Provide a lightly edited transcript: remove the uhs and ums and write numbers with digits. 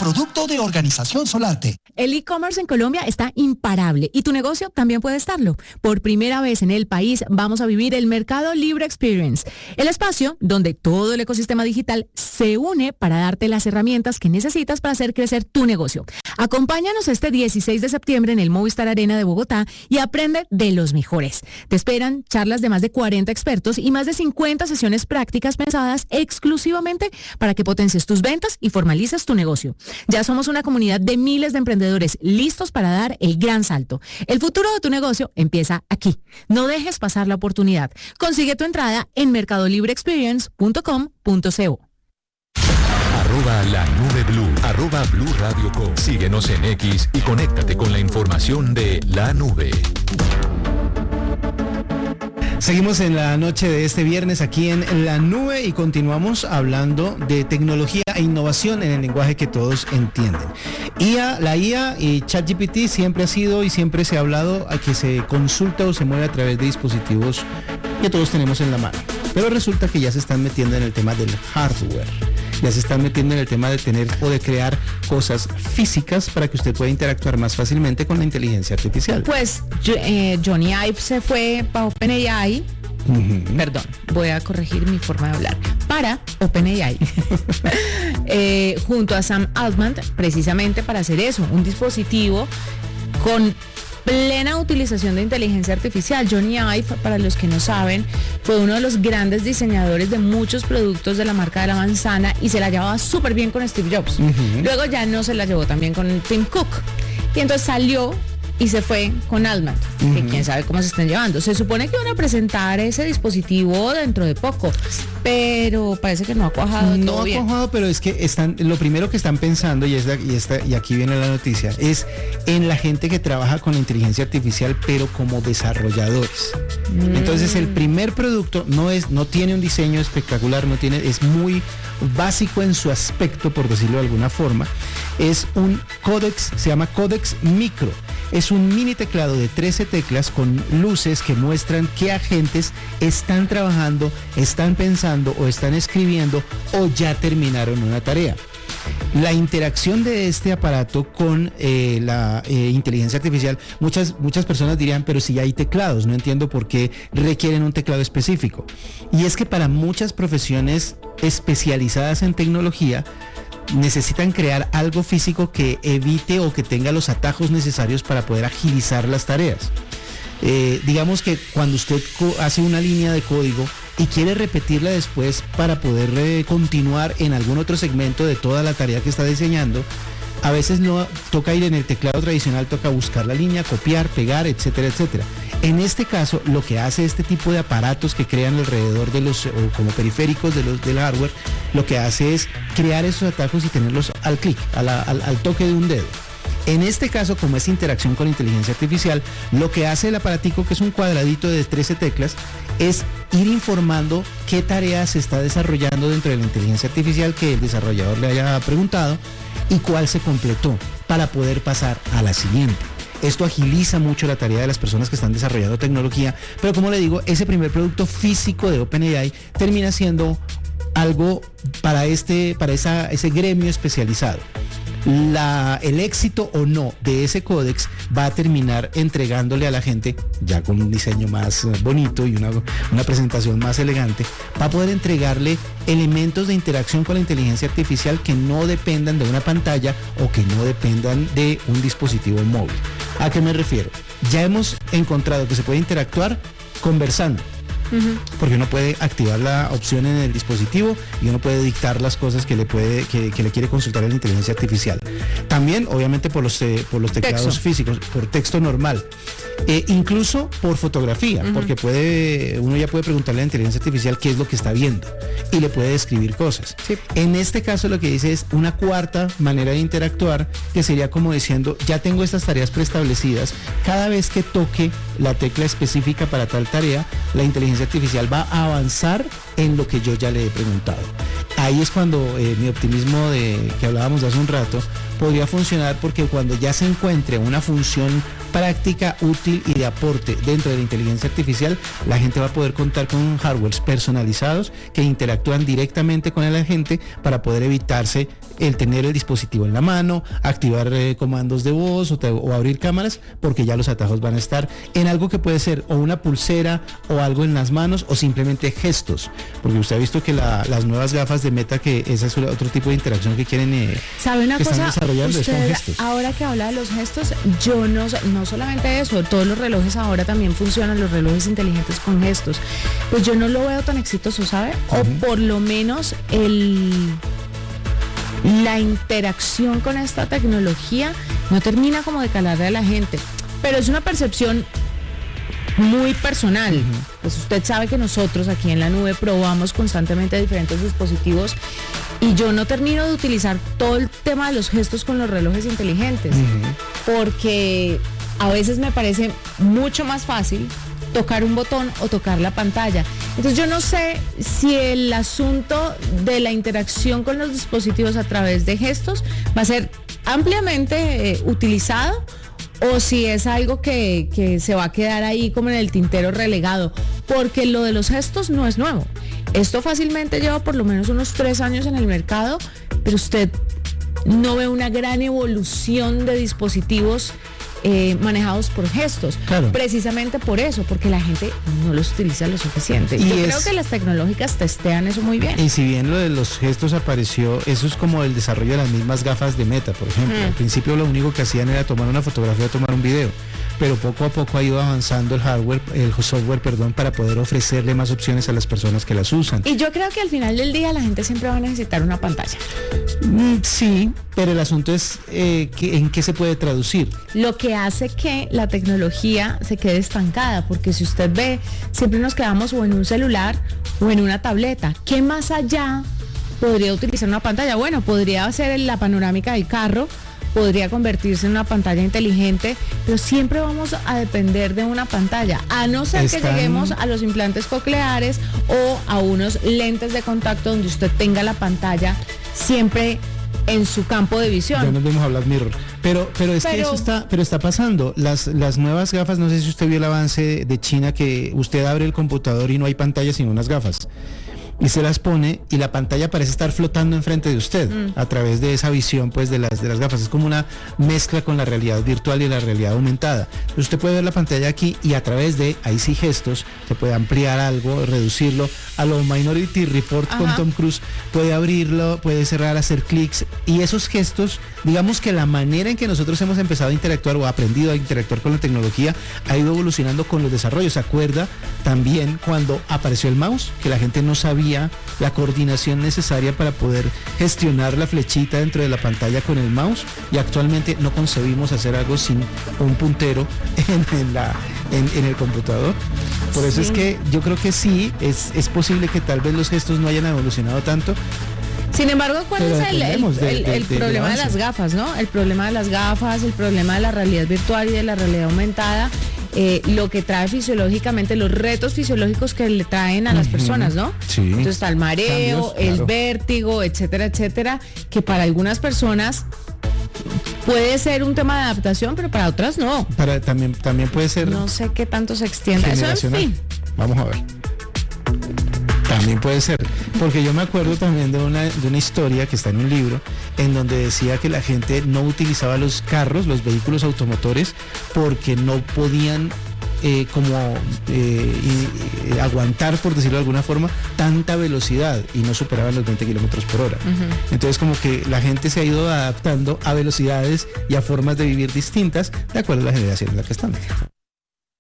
producto de Organización Solarte. El e-commerce en Colombia está imparable y tu negocio también puede estarlo. Por primera vez en el país vamos a vivir el Mercado Libre Experience, el espacio donde todo el ecosistema digital se une para darte las herramientas que necesitas para hacer crecer tu negocio. Acompáñanos este 16 de septiembre en el Movistar Arena de Bogotá y aprende de los mejores. Te esperan charlas de más de 40 expertos y más de 50 sesiones prácticas pensadas exclusivamente para que potencies tus ventas y formalices tu negocio. Ya somos una comunidad de miles de emprendedores listos para dar el gran salto. El futuro de tu negocio empieza aquí. No dejes pasar la oportunidad. Consigue tu entrada en mercadolibreexperience.com.co. La Nube Blue, @Blue Radio Co. Síguenos en X y conéctate con la información de La Nube. Seguimos en la noche de este viernes aquí en La Nube y continuamos hablando de tecnología e innovación en el lenguaje que todos entienden. La IA y ChatGPT siempre ha sido y siempre se ha hablado a que se consulta o se mueve a través de dispositivos que todos tenemos en la mano. Pero resulta que ya se están metiendo en el tema del hardware. Ya se están metiendo en el tema de tener o de crear cosas físicas para que usted pueda interactuar más fácilmente con la inteligencia artificial. Pues Johnny Ive se fue para OpenAI. Perdón, voy a corregir mi forma de hablar. Para OpenAI. Junto a Sam Altman, precisamente para hacer eso, un dispositivo con plena utilización de inteligencia artificial. Johnny Ive, para los que no saben, fue uno de los grandes diseñadores de muchos productos de la marca de la manzana y se la llevaba súper bien con Steve Jobs. Luego ya no se la llevó tan bien con Tim Cook. Y entonces salió y se fue con Altman, que quién sabe cómo se están llevando. Se supone que van a presentar ese dispositivo dentro de poco, pero parece que no ha cuajado. No ha cuajado, pero es que lo primero que están pensando, y aquí viene la noticia, es en la gente que trabaja con la inteligencia artificial, pero como desarrolladores. Entonces el primer producto no tiene un diseño espectacular, es muy básico en su aspecto, por decirlo de alguna forma. Es un códex, se llama Codex Micro. Es un mini teclado de 13 teclas con luces que muestran qué agentes están trabajando, están pensando o están escribiendo o ya terminaron una tarea. La interacción de este aparato con la inteligencia artificial, muchas personas dirían, pero si ya hay teclados, no entiendo por qué requieren un teclado específico. Y es que para muchas profesiones especializadas en tecnología, necesitan crear algo físico que evite o que tenga los atajos necesarios para poder agilizar las tareas. Digamos que cuando usted hace una línea de código y quiere repetirla después para poder continuar en algún otro segmento de toda la tarea que está diseñando, a veces no toca ir en el teclado tradicional, toca buscar la línea, copiar, pegar, etcétera, etcétera. En este caso, lo que hace este tipo de aparatos que crean alrededor de los, o como periféricos del hardware, lo que hace es crear esos atajos y tenerlos al clic, al toque de un dedo. En este caso, como es interacción con inteligencia artificial, lo que hace el aparatico, que es un cuadradito de 13 teclas, es ir informando qué tarea se está desarrollando dentro de la inteligencia artificial que el desarrollador le haya preguntado y cuál se completó para poder pasar a la siguiente. Esto agiliza mucho la tarea de las personas que están desarrollando tecnología, pero como le digo, ese primer producto físico de OpenAI termina siendo algo para ese gremio especializado. El éxito o no de ese códex va a terminar entregándole a la gente, ya con un diseño más bonito y una presentación más elegante, va a poder entregarle elementos de interacción con la inteligencia artificial que no dependan de una pantalla o que no dependan de un dispositivo móvil. ¿A qué me refiero? Ya hemos encontrado que se puede interactuar conversando. Porque uno puede activar la opción en el dispositivo y uno puede dictar las cosas que le quiere consultar a la inteligencia artificial. También, obviamente, por los teclados físicos, por texto normal. Incluso por fotografía, porque uno ya puede preguntarle a la inteligencia artificial qué es lo que está viendo y le puede describir cosas. Sí. En este caso lo que dice es una cuarta manera de interactuar, que sería como diciendo, ya tengo estas tareas preestablecidas, cada vez que toque la tecla específica para tal tarea, la inteligencia artificial va a avanzar en lo que yo ya le he preguntado. Ahí es cuando mi optimismo que hablábamos de hace un rato podría funcionar, porque cuando ya se encuentre una función práctica, útil y de aporte dentro de la inteligencia artificial, la gente va a poder contar con hardwares personalizados que interactúan directamente con el agente para poder evitarse el tener el dispositivo en la mano, activar comandos de voz o abrir cámaras, porque ya los atajos van a estar en algo que puede ser o una pulsera o algo en las manos o simplemente gestos, porque usted ha visto que las nuevas gafas de Meta, que ese es otro tipo de interacción que quieren ¿sabe una que cosa? están desarrollando, es con Usted, gestos. ahora que habla de los gestos, yo no solamente eso, todos los relojes ahora también funcionan, los relojes inteligentes con gestos, pues yo no lo veo tan exitoso, ¿sabe? O por lo menos la interacción con esta tecnología no termina como de calarle a la gente, pero es una percepción muy personal. Pues usted sabe que nosotros aquí en la nube probamos constantemente diferentes dispositivos y yo no termino de utilizar todo el tema de los gestos con los relojes inteligentes, porque a veces me parece mucho más fácil tocar un botón o tocar la pantalla. Entonces yo no sé si el asunto de la interacción con los dispositivos a través de gestos va a ser ampliamente utilizado, o si es algo que se va a quedar ahí como en el tintero relegado, porque lo de los gestos no es nuevo. Esto fácilmente lleva por lo menos unos 3 años en el mercado, pero usted no ve una gran evolución de dispositivos manejados por gestos, claro, precisamente por eso, porque la gente no los utiliza lo suficiente. Yo creo que las tecnológicas testean eso muy bien. Y si bien lo de los gestos apareció, eso es como el desarrollo de las mismas gafas de Meta, por ejemplo. Al principio lo único que hacían era tomar una fotografía o tomar un video, pero poco a poco ha ido avanzando el software, para poder ofrecerle más opciones a las personas que las usan. Y yo creo que al final del día la gente siempre va a necesitar una pantalla. Sí, pero el asunto es en qué se puede traducir. Lo que hace que la tecnología se quede estancada, porque si usted ve, siempre nos quedamos o en un celular o en una tableta. ¿Qué más allá podría utilizar una pantalla? Bueno, podría ser la panorámica del carro, podría convertirse en una pantalla inteligente, pero siempre vamos a depender de una pantalla, a no ser que lleguemos a los implantes cocleares o a unos lentes de contacto donde usted tenga la pantalla siempre en su campo de visión. Ya nos vemos a Black Mirror. Pero que eso está pasando. Las nuevas gafas, no sé si usted vio el avance de China, que usted abre el computador y no hay pantalla sino unas gafas. Y se las pone y la pantalla parece estar flotando enfrente de usted a través de esa visión pues de las gafas. Es como una mezcla con la realidad virtual y la realidad aumentada. Entonces usted puede ver la pantalla aquí y a través de, ahí sí, gestos, se puede ampliar algo, reducirlo. A lo Minority Report con Tom Cruise, puede abrirlo, puede cerrar, hacer clics, y esos gestos, digamos que la manera en que nosotros hemos empezado a interactuar o aprendido a interactuar con la tecnología ha ido evolucionando con los desarrollos. ¿Se acuerda también cuando apareció el mouse? Que la gente no sabía la coordinación necesaria para poder gestionar la flechita dentro de la pantalla con el mouse, y actualmente no concebimos hacer algo sin un puntero en el computador. Por eso es que yo creo que sí, es posible que tal vez los gestos no hayan evolucionado tanto. Sin embargo, ¿cuál es el problema de las gafas, no? El problema de las gafas, el problema de la realidad virtual y de la realidad aumentada, lo que trae fisiológicamente, los retos fisiológicos que le traen a las personas, ¿no? Sí. Entonces está el mareo, cambios, claro, el vértigo, etcétera, etcétera, que para algunas personas puede ser un tema de adaptación, pero para otras no. También puede ser. No sé qué tanto se extienda. Eso, en fin. Vamos a ver. También puede ser, porque yo me acuerdo también de una historia que está en un libro, en donde decía que la gente no utilizaba los vehículos automotores, porque no podían aguantar, por decirlo de alguna forma, tanta velocidad, y no superaban los 20 kilómetros por hora. Entonces, como que la gente se ha ido adaptando a velocidades y a formas de vivir distintas de acuerdo a la generación en la que estamos.